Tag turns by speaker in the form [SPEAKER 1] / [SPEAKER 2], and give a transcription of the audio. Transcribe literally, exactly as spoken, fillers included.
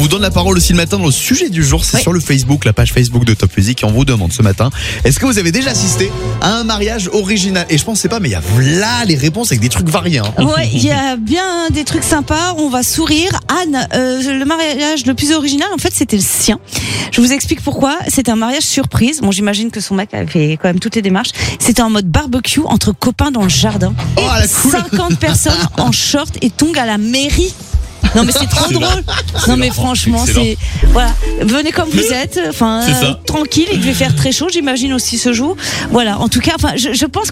[SPEAKER 1] donne la parole aussi le matin dans le sujet du jour. C'est
[SPEAKER 2] oui.
[SPEAKER 1] sur le Facebook, la page Facebook de Top Music. Et on vous demande ce matin, est-ce que vous avez déjà assisté à un mariage original? Et je pensais pas, mais il y a là les réponses avec des trucs variés. Hein.
[SPEAKER 2] Ouais, il y a bien des trucs sympas. On va sourire. Anne, euh, le mariage le plus original, en fait, c'était le sien. Je vous explique pourquoi. C'était un mariage surprise. Bon, j'imagine que son mec avait fait quand même toutes les démarches. C'était en mode barbecue entre copains dans le jardin.
[SPEAKER 1] Oh, la cool.
[SPEAKER 2] cinquante personnes en short et tongs à la mairie. Non mais c'est trop
[SPEAKER 3] Excellent.
[SPEAKER 2] drôle. Non mais franchement
[SPEAKER 3] Excellent.
[SPEAKER 2] c'est voilà, venez comme vous êtes, enfin
[SPEAKER 3] C'est ça.
[SPEAKER 2] euh, tranquille, il devait faire très chaud, j'imagine aussi ce jour. Voilà, en tout cas, enfin je, je pense